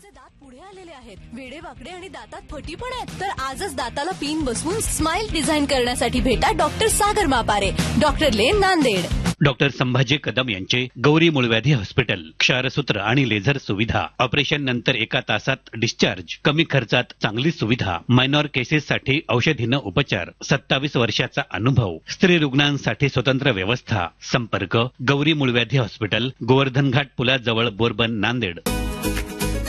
दात पुढे आलेले आहेत, वेडेवाकडे आणि दातात फटी पण आहेत. तर आजच दाताला पिन बसवून स्माइल डिझाईन करण्यासाठी भेटा डॉक्टर सागर मापारे, डॉक्टर लेन, नांदेड. डॉक्टर संभाजी कदम यांचे गौरी मूळव्याधी हॉस्पिटल. क्षारसूत्र आणि लेझर सुविधा. ऑपरेशन नंतर 1 तासात डिस्चार्ज. कमी खर्चात चांगली सुविधा. मायनॉर केसेससाठी औषधीनं उपचार. 27 वर्षाचा अनुभव. स्त्री रुग्णांसाठी स्वतंत्र व्यवस्था. संपर्क गौरी मूळव्याधी हॉस्पिटल, गोवर्धन घाट पुलाजवळ, बोरबन, नांदेड.